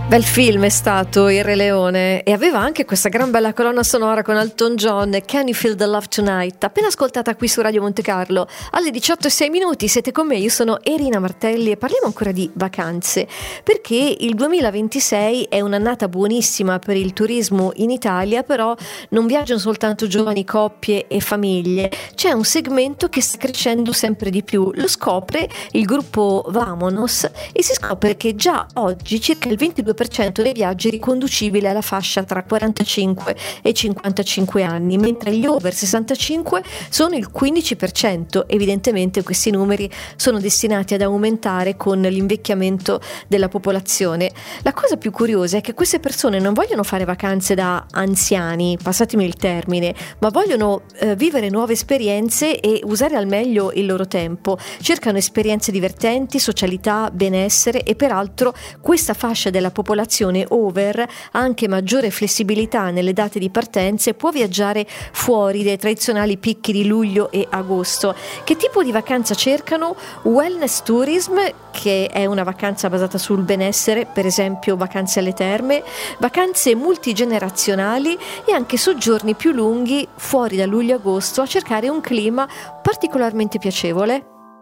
Bel film è stato Il Re Leone, e aveva anche questa gran bella colonna sonora con Elton John, Can You Feel the Love Tonight, appena ascoltata qui su Radio Monte Carlo. Alle 18:06 siete con me, io sono Erina Martelli e parliamo ancora di vacanze, perché il 2026 è un'annata buonissima per il turismo in Italia, però non viaggiano soltanto giovani coppie e famiglie, c'è un segmento che sta crescendo sempre di più. Lo scopre il gruppo Vamonos e si scopre che già oggi circa il 22% dei viaggi è riconducibile alla fascia tra 45 e 55 anni, mentre gli over 65 sono il 15%. Evidentemente questi numeri sono destinati ad aumentare con l'invecchiamento della popolazione. La cosa più curiosa è che queste persone non vogliono fare vacanze da anziani, passatemi il termine, ma vogliono vivere nuove esperienze e usare al meglio il loro tempo. Cercano esperienze divertenti, socialità, benessere, e peraltro questa fascia della popolazione over ha anche maggiore flessibilità nelle date di partenza e può viaggiare fuori dai tradizionali picchi di luglio e agosto. Che tipo di vacanza cercano? Wellness tourism, che è una vacanza basata sul benessere, per esempio vacanze alle terme, vacanze multigenerazionali e anche soggiorni più lunghi fuori da luglio-agosto a cercare un clima particolarmente piacevole.